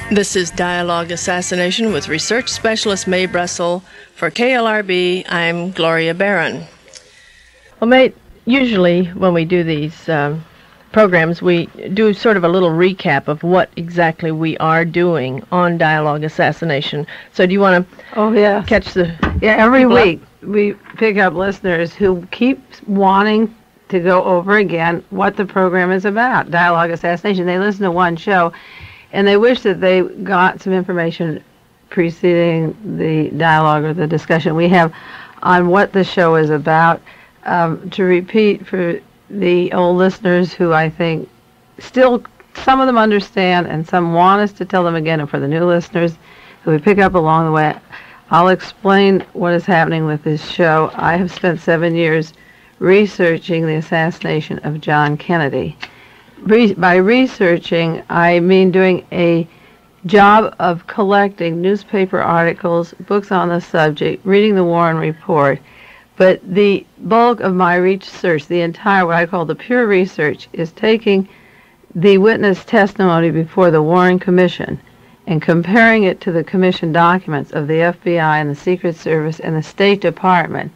This is Dialogue Assassination with research specialist Mae Brussel. For KLRB, I'm Gloria Barron. Well, Mae, usually when we do these programs, we do sort of a little recap of what exactly we are doing on Dialogue Assassination. So do you want to catch the... Yeah, every week we pick up listeners who keep wanting to go over again what the program is about, Dialogue Assassination. They listen to one show, and they wish that they got some information preceding the dialogue or the discussion we have on what the show is about. To repeat for the old listeners who I think still, some of them understand and some want us to tell them again, and for the new listeners who we pick up along the way, I'll explain what is happening with this show. I have spent 7 years researching the assassination of John Kennedy. By researching, I mean doing a job of collecting newspaper articles, books on the subject, reading the Warren Report. But the bulk of my research, the entire, what I call the pure research, is taking the witness testimony before the Warren Commission and comparing it to the Commission documents of the FBI and the Secret Service and the State Department,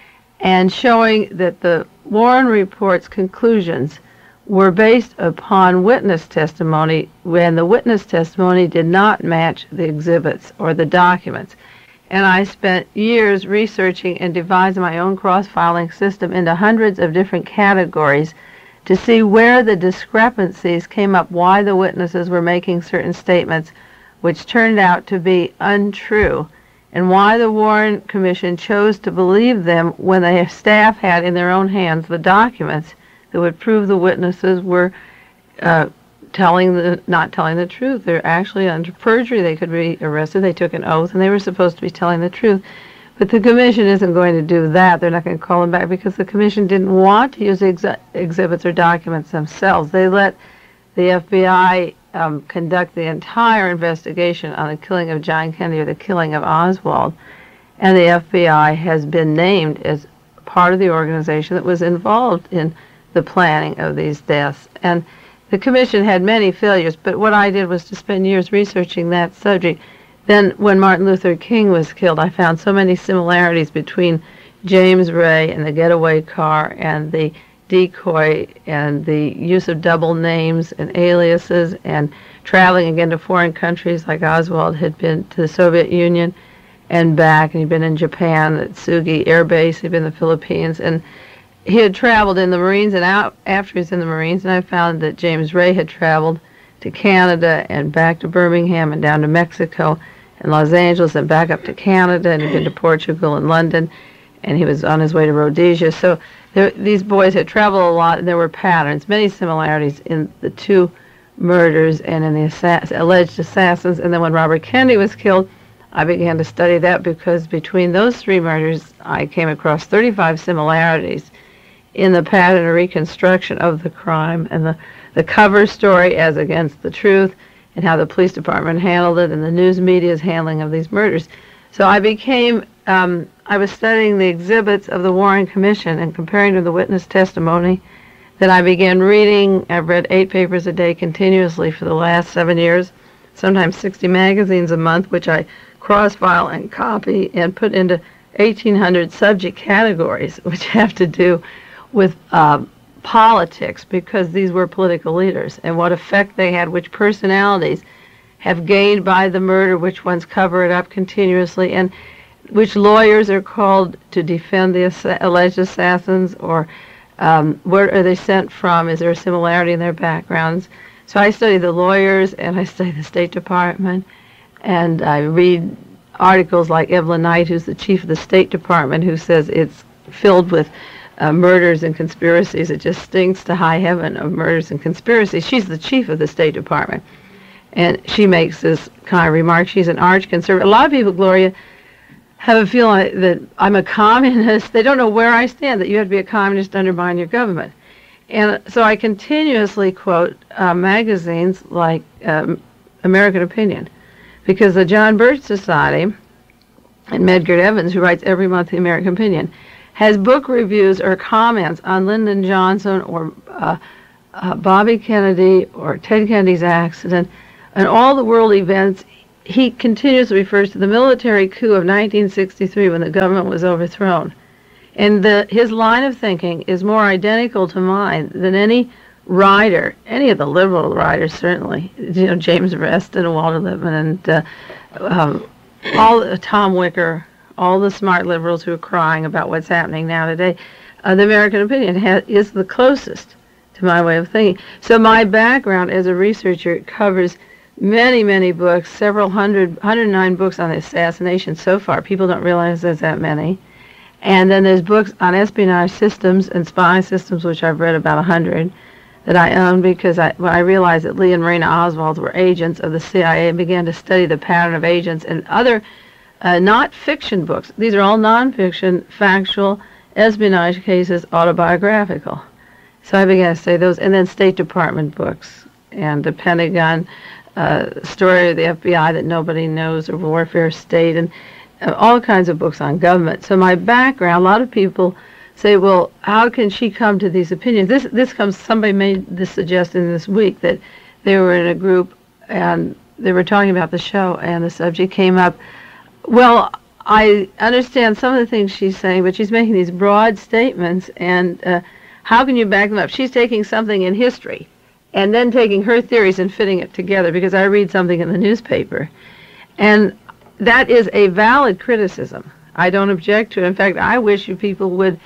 and showing that the Warren Report's conclusions were based upon witness testimony when the witness testimony did not match the exhibits or the documents. And I spent years researching and devising my own cross-filing system into hundreds of different categories to see where the discrepancies came up, why the witnesses were making certain statements which turned out to be untrue, and why the Warren Commission chose to believe them when their staff had in their own hands the documents that would prove the witnesses were not telling the truth. They're actually under perjury. They could be arrested. They took an oath, and they were supposed to be telling the truth. But the Commission isn't going to do that. They're not going to call them back because the Commission didn't want to use exhibits or documents themselves. They let the FBI conduct the entire investigation on the killing of John Kennedy or the killing of Oswald. And the FBI has been named as part of the organization that was involved in the planning of these deaths. And the Commission had many failures, but what I did was to spend years researching that subject. Then when Martin Luther King was killed, I found so many similarities between James Ray and the getaway car and the decoy and the use of double names and aliases and traveling again to foreign countries, like Oswald had been to the Soviet Union and back, and he'd been in Japan at Sugi Air Base, he'd been in the Philippines, and he had traveled in the Marines and out after he was in the Marines, and I found that James Ray had traveled to Canada and back to Birmingham and down to Mexico and Los Angeles and back up to Canada, and he'd been to Portugal and London, and he was on his way to Rhodesia. So these boys had traveled a lot, and there were patterns, many similarities in the two murders and in the alleged assassins. And then when Robert Kennedy was killed, I began to study that because between those three murders, I came across 35 similarities in the pattern of reconstruction of the crime and the cover story as against the truth and how the police department handled it and the news media's handling of these murders. So I became, I was studying the exhibits of the Warren Commission and comparing to the witness testimony. Then I began reading. I've read 8 papers a day continuously for the last 7 years, sometimes 60 magazines a month, which I cross-file and copy and put into 1,800 subject categories, which have to do with politics, because these were political leaders and what effect they had, which personalities have gained by the murder, which ones cover it up continuously, and which lawyers are called to defend the alleged assassins, or where are they sent from? Is there a similarity in their backgrounds? So I study the lawyers, and I study the State Department, and I read articles like Evelyn Knight, who's the chief of the State Department, who says it's filled with murders and conspiracies. It just stinks to high heaven of murders and conspiracies. She's the chief of the State Department, and she makes this kind of remark. She's an arch conservative. A lot of people, Gloria, have a feeling that I'm a communist. They don't know where I stand, that you have to be a communist to undermine your government. And so I continuously quote magazines like American Opinion, because the John Birch Society and Medgar Evans, who writes every month the American Opinion, has book reviews or comments on Lyndon Johnson or Bobby Kennedy or Ted Kennedy's accident and all the world events, he continuously refers to the military coup of 1963 when the government was overthrown. And his line of thinking is more identical to mine than any writer, any of the liberal writers certainly, James Reston and Walter Lippmann and all Tom Wicker, all the smart liberals who are crying about what's happening now today. The American Opinion is the closest to my way of thinking. So my background as a researcher covers many, many books, several hundred, 109 books on the assassination so far. People don't realize there's that many. And then there's books on espionage systems and spy systems, which I've read about 100, that I own because when I realized that Lee and Marina Oswald were agents of the CIA and began to study the pattern of agents and other not fiction books. These are all nonfiction, factual, espionage cases, autobiographical. So I began to study those, and then State Department books and the Pentagon story of the FBI that nobody knows, or warfare state, and all kinds of books on government. So my background, a lot of people say, well, how can she come to these opinions? This comes, somebody made this suggestion this week that they were in a group and they were talking about the show and the subject came up. Well, I understand some of the things she's saying, but she's making these broad statements, and how can you back them up? She's taking something in history and then taking her theories and fitting it together, because I read something in the newspaper. And that is a valid criticism. I don't object to it. In fact, I wish you people would,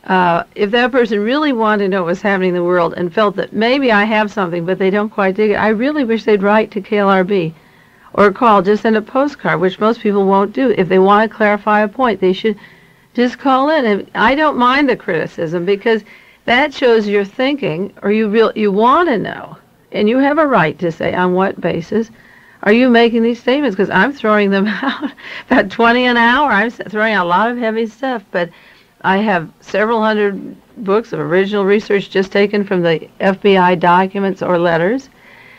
if that person really wanted to know what was happening in the world and felt that maybe I have something but they don't quite dig it, I really wish they'd write to KLRB or call, just send a postcard, which most people won't do. If they want to clarify a point, they should just call in. And I don't mind the criticism, because that shows you're thinking, or you want to know, and you have a right to say on what basis are you making these statements, because I'm throwing them out about 20 an hour. I'm throwing out a lot of heavy stuff, but I have several hundred books of original research just taken from the FBI documents or letters.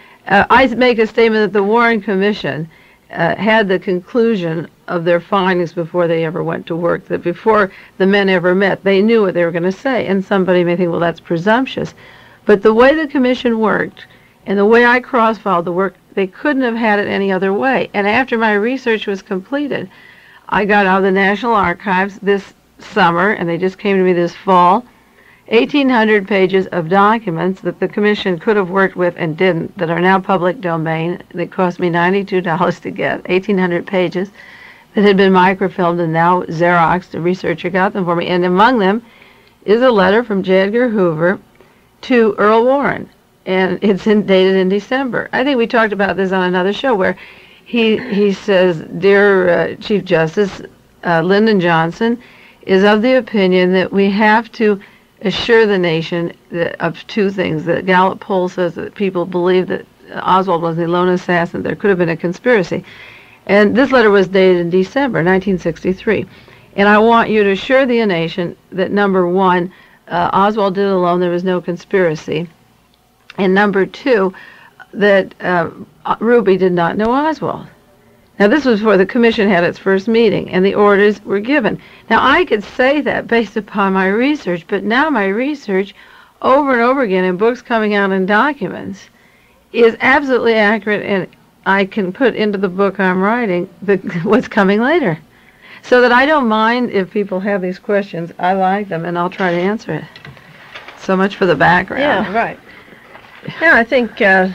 I make a statement that the Warren Commission had the conclusion of their findings before they ever went to work, that before the men ever met, they knew what they were going to say. And somebody may think, well, that's presumptuous. But the way the commission worked and the way I cross-filed the work, they couldn't have had it any other way. And after my research was completed, I got out of the National Archives this summer, and they just came to me this fall, 1,800 pages of documents that the commission could have worked with and didn't, that are now public domain. They cost me $92 to get, 1,800 pages that had been microfilmed and now Xeroxed. The researcher got them for me. And among them is a letter from J. Edgar Hoover to Earl Warren, and it's dated in December. I think we talked about this on another show, where he says, Dear Chief Justice, Lyndon Johnson is of the opinion that we have to assure the nation of two things. The Gallup poll says that people believe that Oswald was the lone assassin. There could have been a conspiracy. And this letter was dated in December 1963. And I want you to assure the nation that, number one, Oswald did it alone, there was no conspiracy. And number two, that Ruby did not know Oswald. Now, this was before the commission had its first meeting, and the orders were given. Now, I could say that based upon my research, but now my research, over and over again in books coming out in documents, is absolutely accurate, and I can put into the book I'm writing what's coming later. So that I don't mind if people have these questions. I like them, and I'll try to answer it. So much for the background. Yeah, right. Yeah, I think...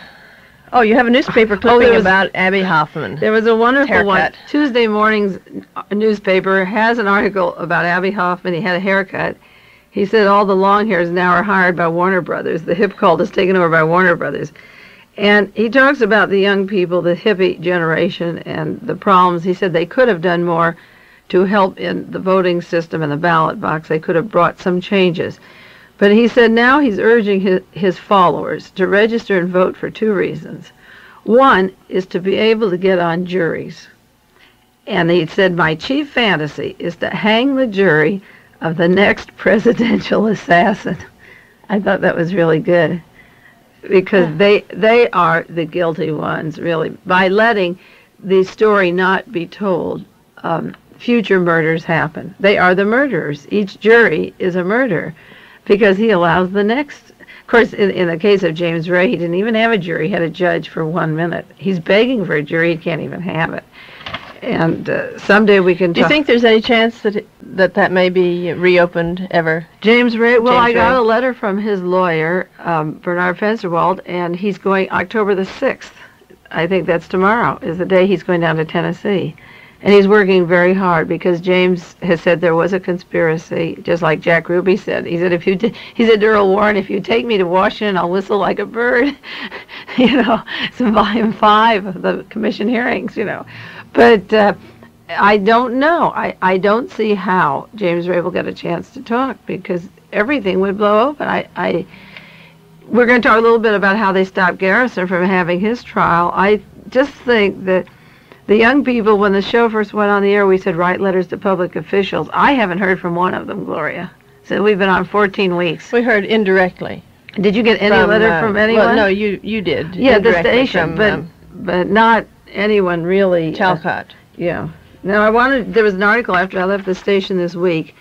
you have a newspaper clipping about Abbie Hoffman. There was a wonderful one. Haircut. Tuesday morning's newspaper has an article about Abbie Hoffman. He had a haircut. He said all the long hairs now are hired by Warner Brothers. The hip cult is taken over by Warner Brothers. And he talks about the young people, the hippie generation, and the problems. He said they could have done more to help in the voting system and the ballot box. They could have brought some changes. But he said now he's urging his followers to register and vote for two reasons. One is to be able to get on juries. And he said, my chief fantasy is to hang the jury of the next presidential assassin. I thought that was really good, because they are the guilty ones, really. By letting the story not be told, future murders happen. They are the murderers. Each jury is a murderer, because he allows the next. Of course, in the case of James Ray, he didn't even have a jury. He had a judge for 1 minute. He's begging for a jury. He can't even have it. And someday we can talk. Do you think there's any chance that may be reopened ever? James Ray? Well, James I got Ray? a letter from his lawyer, Bernard Fensterwald, and he's going October the 6th. I think that's tomorrow, is the day he's going down to Tennessee. And he's working very hard because James has said there was a conspiracy, just like Jack Ruby said. He said, he said to Earl Warren, if you take me to Washington, I'll whistle like a bird. It's in volume 5 of the commission hearings, But I don't know. I don't see how James Ray will get a chance to talk because everything would blow open. We're going to talk a little bit about how they stopped Garrison from having his trial. I just think that the young people, when the show first went on the air, we said write letters to public officials. I haven't heard from one of them, Gloria. So we've been on 14 weeks. We heard indirectly. Did you get any letter from anyone? Well, no, you did. Yeah, the station, but not anyone really. Talcott. Yeah. Now, there was an article after I left the station this week.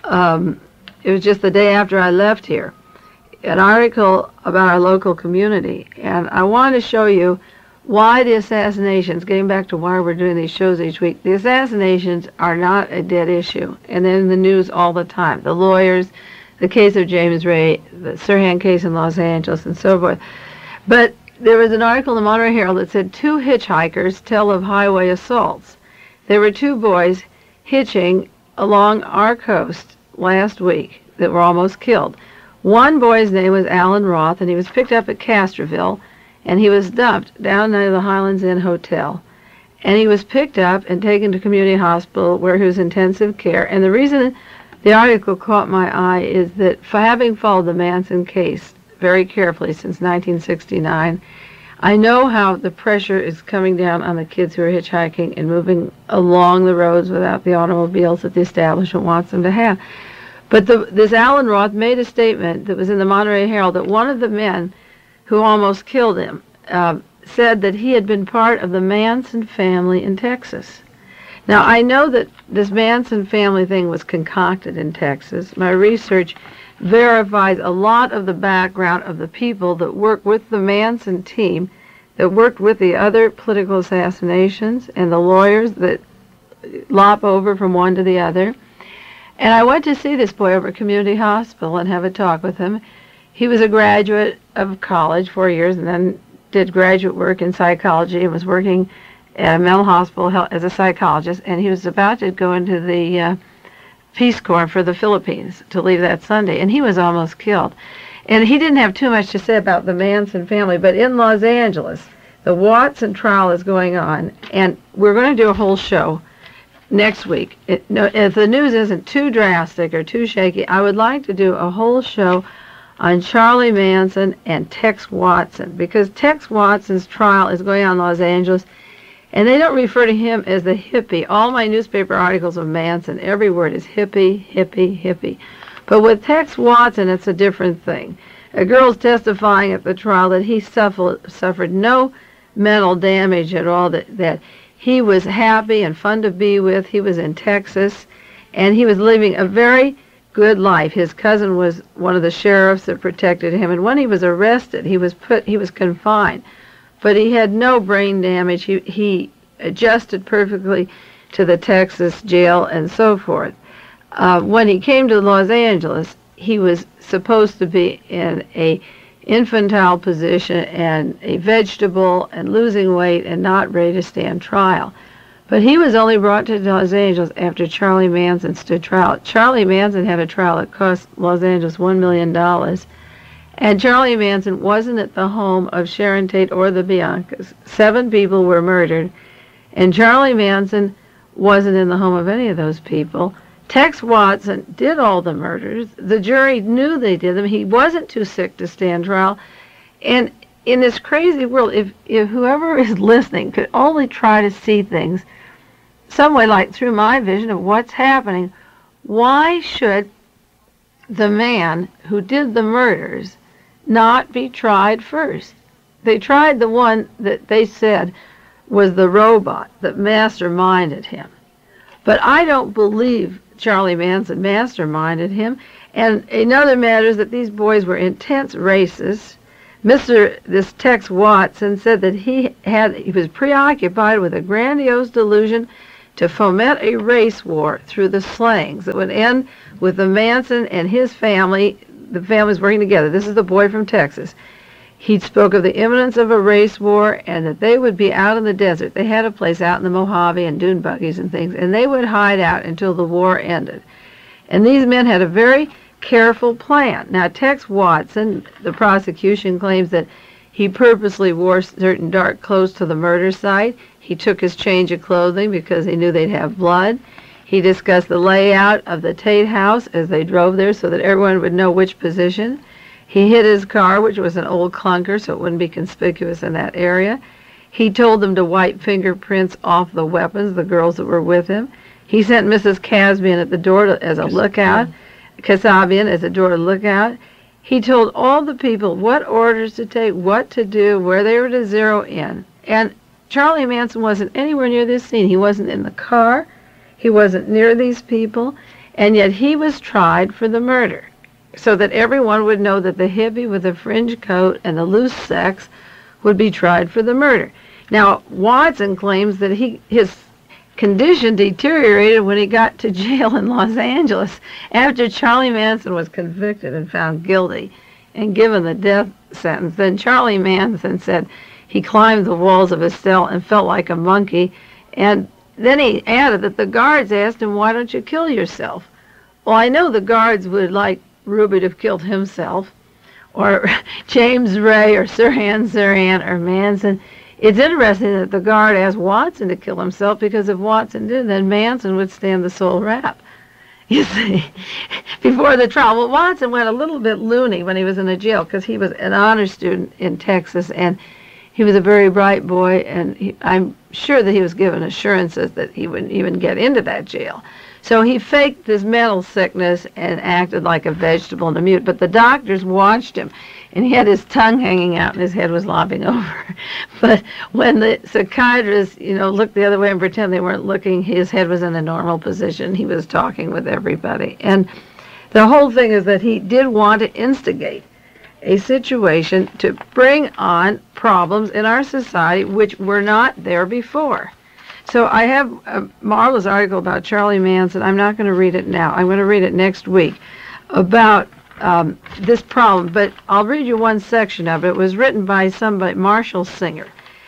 It was just the day after I left here. An article about our local community. And I wanted to show you why the assassinations, getting back to why we're doing these shows each week, the assassinations are not a dead issue. And they're in the news all the time. The lawyers, the case of James Ray, the Sirhan case in Los Angeles, and so forth. But there was an article in the Monterey Herald that said 2 hitchhikers tell of highway assaults. There were 2 boys hitching along our coast last week that were almost killed. One boy's name was Alan Roth, and he was picked up at Castroville, and he was dumped down near the Highlands Inn Hotel. And he was picked up and taken to community hospital where he was in intensive care. And the reason the article caught my eye is that for having followed the Manson case very carefully since 1969, I know how the pressure is coming down on the kids who are hitchhiking and moving along the roads without the automobiles that the establishment wants them to have. But this Alan Roth made a statement that was in the Monterey Herald that one of the men who almost killed him said that he had been part of the Manson family in Texas. Now, I know that this Manson family thing was concocted in Texas. My research verifies a lot of the background of the people that work with the Manson team, that worked with the other political assassinations, and the lawyers that lop over from one to the other. And I went to see this boy over at Community Hospital and have a talk with him. He was a graduate of college, 4 years, and then did graduate work in psychology and was working at a mental hospital as a psychologist. And he was about to go into the Peace Corps for the Philippines to leave that Sunday. And he was almost killed. And he didn't have too much to say about the Manson family. But in Los Angeles, the Watson trial is going on. And we're going to do a whole show next week. If the news isn't too drastic or too shaky, I would like to do a whole show on Charlie Manson and Tex Watson, because Tex Watson's trial is going on in Los Angeles, and they don't refer to him as the hippie. All my newspaper articles of Manson, every word is hippie, hippie, hippie. But with Tex Watson, it's a different thing. A girl's testifying at the trial that he suffered no mental damage at all, that he was happy and fun to be with. He was in Texas, and he was living a very good life. His cousin was one of the sheriffs that protected him, and when he was arrested, he was confined, but he had no brain damage. He adjusted perfectly to the Texas jail and so forth. When he came to Los Angeles, he was supposed to be in a infantile position and a vegetable and losing weight and not ready to stand trial. But he was only brought to Los Angeles after Charlie Manson stood trial. Charlie Manson had a trial that cost Los Angeles $1 million. And Charlie Manson wasn't at the home of Sharon Tate or the Biancas. 7 people were murdered, and Charlie Manson wasn't in the home of any of those people. Tex Watson did all the murders. The jury knew they did them. He wasn't too sick to stand trial. And in this crazy world, if whoever is listening could only try to see things some way, like through my vision of what's happening, why should the man who did the murders not be tried first? They tried the one that they said was the robot that masterminded him. But I don't believe Charlie Manson masterminded him. And another matter is that these boys were intense racists. This Tex Watson said that he was preoccupied with a grandiose delusion to foment a race war through the slayings that would end with the Manson and his family, the families working together. This is the boy from Texas. He spoke of the imminence of a race war and that they would be out in the desert. They had a place out in the Mojave and dune buggies and things, and they would hide out until the war ended. And these men had a very careful plan. Now, Tex Watson, the prosecution claims that he purposely wore certain dark clothes to the murder site. He took his change of clothing because he knew they'd have blood. He discussed the layout of the Tate house as they drove there so that everyone would know which position. He hid his car, which was an old clunker, so it wouldn't be conspicuous in that area. He told them to wipe fingerprints off the weapons, the girls that were with him. He sent Mrs. Kasabian at the door as a lookout. Kasabian as a door to lookout. He told all the people what orders to take, what to do, where they were to zero in. And Charlie Manson wasn't anywhere near this scene. He wasn't in the car. He wasn't near these people. And yet he was tried for the murder so that everyone would know that the hippie with the fringe coat and the loose sex would be tried for the murder. Now, Watson claims that his condition deteriorated when he got to jail in Los Angeles after Charlie Manson was convicted and found guilty and given the death sentence. Then Charlie Manson said he climbed the walls of his cell and felt like a monkey. And then he added that the guards asked him, "Why don't you kill yourself?" Well, I know the guards would like Ruby to have killed himself, or James Ray, or Sirhan Sirhan, or Manson. It's interesting that the guard asked Watson to kill himself, because if Watson did, then Manson would stand the sole rap. You see, before the trial. Well, Watson went a little bit loony when he was in the jail, because he was an honor student in Texas, and he was a very bright boy, and I'm sure that he was given assurances that he wouldn't even get into that jail. So he faked his mental sickness and acted like a vegetable and a mute. But the doctors watched him, and he had his tongue hanging out and his head was lopping over. But when the psychiatrists, looked the other way and pretend they weren't looking, his head was in a normal position. He was talking with everybody. And the whole thing is that he did want to instigate a situation to bring on problems in our society which were not there before. So I have a marvelous article about Charlie Manson. I'm not going to read it now. I'm going to read it next week about this problem. But I'll read you one section of it. It was written by somebody, Marshall Singer.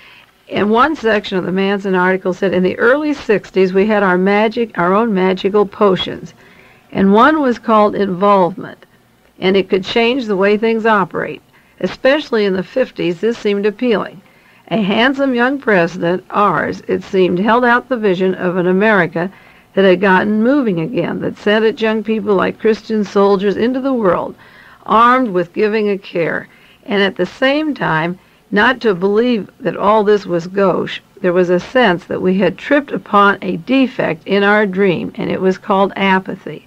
And one section of the Manson article said, in the early 60s, we had our own magical potions. And one was called involvement. And it could change the way things operate. Especially in the 50s, this seemed appealing. A handsome young president, ours, it seemed, held out the vision of an America that had gotten moving again, that sent its young people like Christian soldiers into the world, armed with giving a care, and at the same time, not to believe that all this was gauche. There was a sense that we had tripped upon a defect in our dream, and it was called apathy.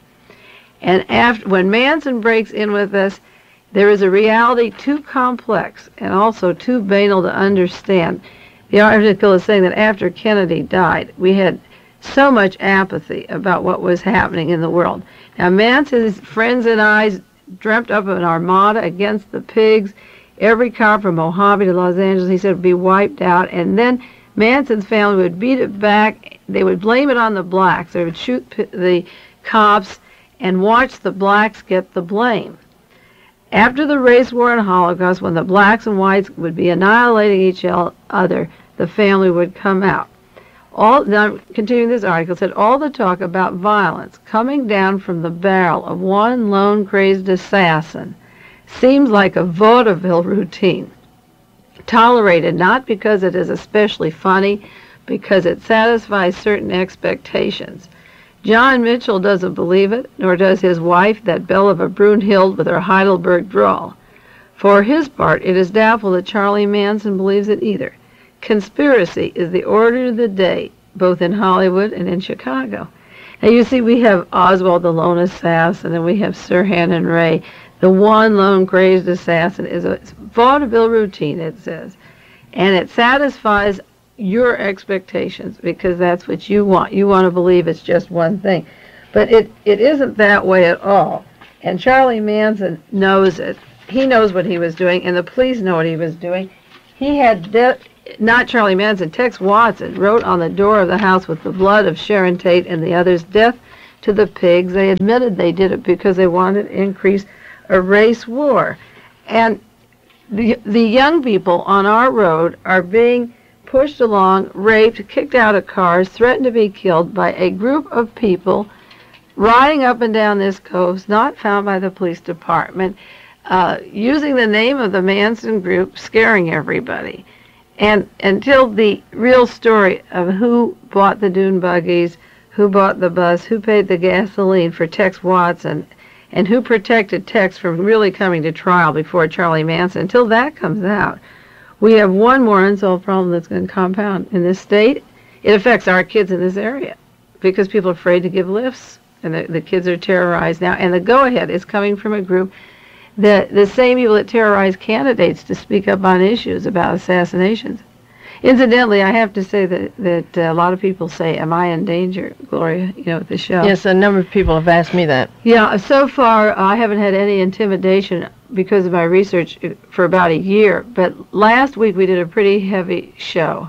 And when Manson breaks in with us, there is a reality too complex and also too banal to understand. The article is saying that after Kennedy died, we had so much apathy about what was happening in the world. Now, Manson's friends and I dreamt up an armada against the pigs. Every cop from Mojave to Los Angeles, he said, would be wiped out. And then Manson's family would beat it back. They would blame it on the blacks. They would shoot the cops and watch the blacks get the blame. After the race war and Holocaust, when the blacks and whites would be annihilating each other, the family would come out. Now, continuing this article, said all the talk about violence coming down from the barrel of one lone crazed assassin seems like a vaudeville routine, tolerated not because it is especially funny, because it satisfies certain expectations. John Mitchell doesn't believe it, nor does his wife, that belle of a Brunhild with her Heidelberg drawl. For his part, it is doubtful that Charlie Manson believes it either. Conspiracy is the order of the day, both in Hollywood and in Chicago. Now, you see, we have Oswald the lone assassin, and we have Sirhan and Ray. The one lone crazed assassin is a vaudeville routine, it says. And it satisfies your expectations, because that's what you want. You want to believe it's just one thing. But it isn't that way at all. And Charlie Manson knows it. He knows what he was doing, and the police know what he was doing. He had, not Charlie Manson, Tex Watson wrote on the door of the house with the blood of Sharon Tate and the others, "Death to the pigs." They admitted they did it because they wanted to increase a race war. And the young people on our road are being pushed along, raped, kicked out of cars, threatened to be killed by a group of people riding up and down this coast, not found by the police department, using the name of the Manson group, scaring everybody. And until the real story of who bought the dune buggies, who bought the bus, who paid the gasoline for Tex Watson, and who protected Tex from really coming to trial before Charlie Manson, until that comes out, we have one more unsolved problem that's going to compound in this state. It affects our kids in this area because people are afraid to give lifts, and the kids are terrorized now. And the go-ahead is coming from a group that the same people that terrorize candidates to speak up on issues about assassinations. Incidentally, I have to say that a lot of people say, "Am I in danger, Gloria?" At the show. Yes, a number of people have asked me that. Yeah, so far I haven't had any intimidation because of my research for about a year. But last week we did a pretty heavy show,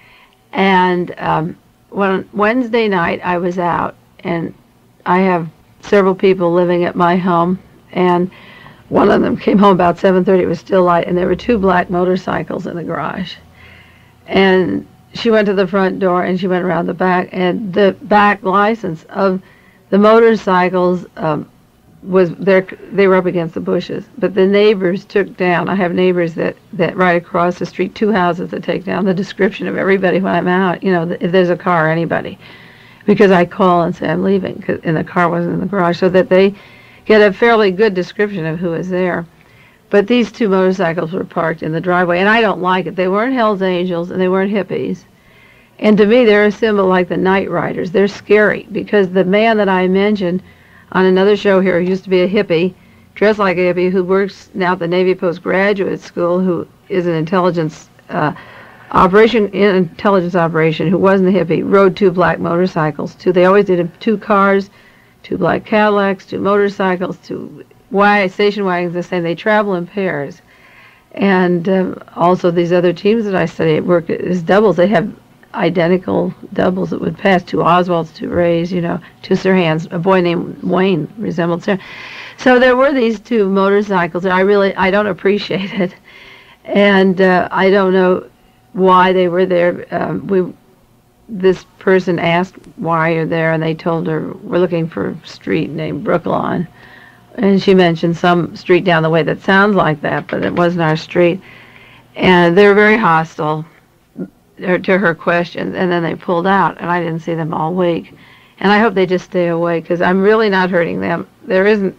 and Wednesday night I was out, and I have several people living at my home, and one of them came home about 7:30. It was still light, and there were 2 black motorcycles in the garage. And she went to the front door, and she went around the back, and the back license of the motorcycles was there. They were up against the bushes, but the neighbors took down. I have neighbors that right across the street, 2 houses, that take down the description of everybody when I'm out. If there's a car or anybody, because I call and say I'm leaving, and the car wasn't in the garage, so that they get a fairly good description of who is there. But these 2 motorcycles were parked in the driveway, and I don't like it. They weren't Hell's Angels, and they weren't hippies. And to me, they're a symbol like the Night Riders. They're scary, because the man that I mentioned on another show here who used to be a hippie, dressed like a hippie, who works now at the Navy Postgraduate School, who is an intelligence operation, who wasn't a hippie, rode 2 black motorcycles. They always did 2 cars, 2 black Cadillacs, 2 motorcycles, 2 station wagons, the same. They travel in pairs. And also these other teams that I study work as doubles. They have identical doubles that would pass, 2 Oswalds, 2 Rays, 2 Sirhans. A boy named Wayne resembled Sirhan. So there were these 2 motorcycles. I don't appreciate it. And I don't know why they were there. This person asked why you're there, and they told her, "We're looking for a street named Brooklawn." And she mentioned some street down the way that sounds like that, but it wasn't our street. And they were very hostile to her questions, and then they pulled out, and I didn't see them all week. And I hope they just stay away, because I'm really not hurting them. There isn't,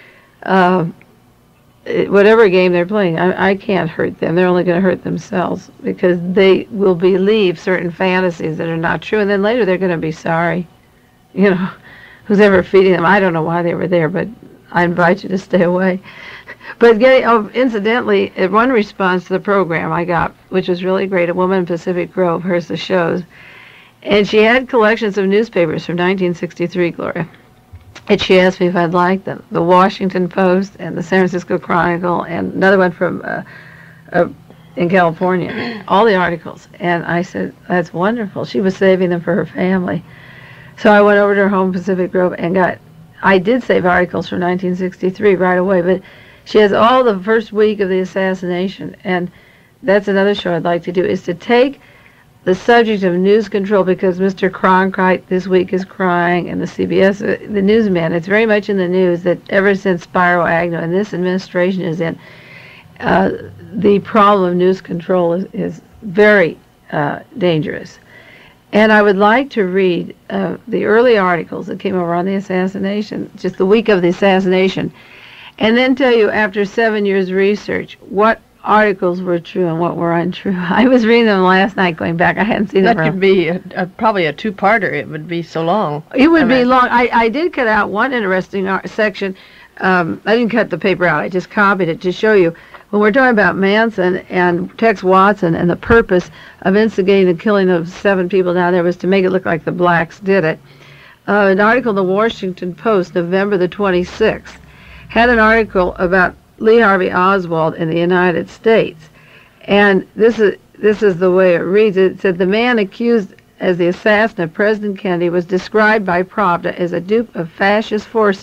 whatever game they're playing, I can't hurt them. They're only going to hurt themselves, because they will believe certain fantasies that are not true, and then later they're going to be sorry. Who's ever feeding them. I don't know why they were there, but I invite you to stay away. But incidentally, one response to the program I got, which was really great, a woman in Pacific Grove hears the shows, and she had collections of newspapers from 1963, Gloria. And she asked me if I'd like them. The Washington Post and the San Francisco Chronicle, and another one from in California, all the articles. And I said, "That's wonderful." She was saving them for her family. So I went over to her home in Pacific Grove and I did save articles from 1963 right away, but she has all the first week of the assassination, and that's another show I'd like to do, is to take the subject of news control, because Mr. Cronkite this week is crying, and the CBS, the newsman, it's very much in the news that ever since Spiro Agnew and this administration is in, the problem of news control is very dangerous. And I would like to read the early articles that came over on the assassination, just the week of the assassination, and then tell you, after 7 years research, what articles were true and what were untrue. I was reading them last night going back. I hadn't seen them. That could be probably a 2-parter. It would be so long. It would be long. I did cut out one interesting section. I didn't cut the paper out. I just copied it to show you. When we're talking about Manson and Tex Watson, and the purpose of instigating the killing of 7 people down there was to make it look like the blacks did it, an article in the Washington Post, November the 26th, had an article about Lee Harvey Oswald in the United States. And this is the way it reads. It said the man accused as the assassin of President Kennedy was described by Pravda as a dupe of fascist forces